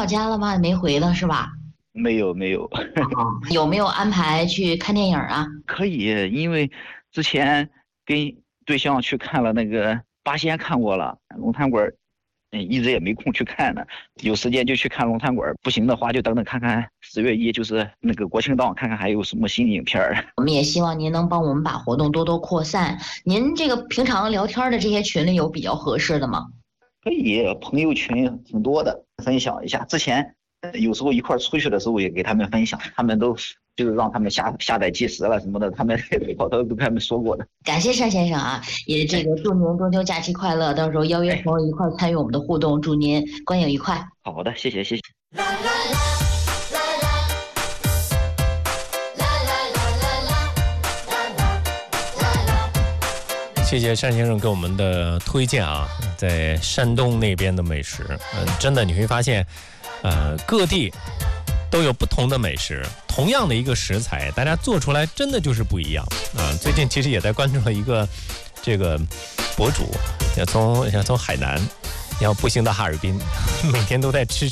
老家了吗？没回呢是吧？ 没有没有。 有没有安排去看电影啊？ 可以，因为之前跟对象去看了那个八仙看过了，龙潭馆一直也没空去看呢，有时间就去看龙潭馆，不行的话就等等看看10月1就是那个国庆档，看看还有什么新影片儿。 我们也希望您能帮我们把活动多多扩散。您这个平常聊天的这些群里有比较合适的吗？ 可以，朋友群挺多的，分享一下。之前有时候一块儿出去的时候也给他们分享，他们都就是让他们下载计时了什么的，他们好多都跟他们说过的。 感谢单先生啊，也这个祝您中秋假期快乐，到时候邀约朋友一块参与我们的互动，祝您观影愉快。 好的，谢谢谢谢。 谢谢单先生给我们的推荐啊，在山东那边的美食，真的你会发现，各地都有不同的美食，同样的一个食材，大家做出来真的就是不一样啊。最近其实也在关注了一个这个博主，要从海南要步行到哈尔滨，每天都在吃。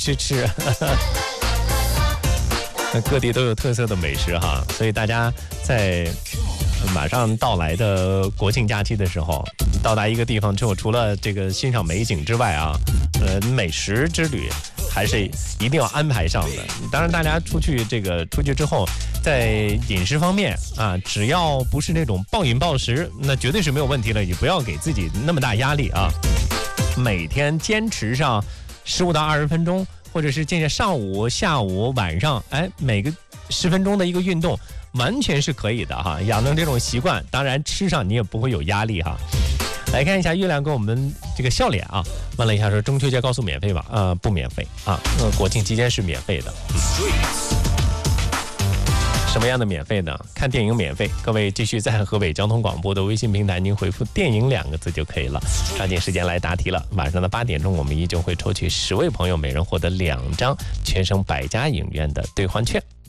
各地都有特色的美食哈，所以大家在马上到来的国庆假期的时候，到达一个地方之后，除了这个欣赏美景之外啊，美食之旅还是一定要安排上的。当然，大家出去之后，在饮食方面啊，只要不是那种暴饮暴食，那绝对是没有问题的。也不要给自己那么大压力啊，每天坚持上15到20分钟。或者是上午、下午、晚上，每个10分钟的一个运动，完全是可以的哈。养成这种习惯，当然吃上你也不会有压力哈。来看一下月亮跟我们这个笑脸啊，问了一下说中秋节高速免费吧？不免费啊，国庆期间是免费的。什么样的免费呢？看电影免费，各位继续在河北交通广播的微信平台，您回复电影2个字就可以了。抓紧时间来答题了。晚上的8点钟，我们依旧会抽取10位朋友，每人获得2张全省百家影院的兑换券。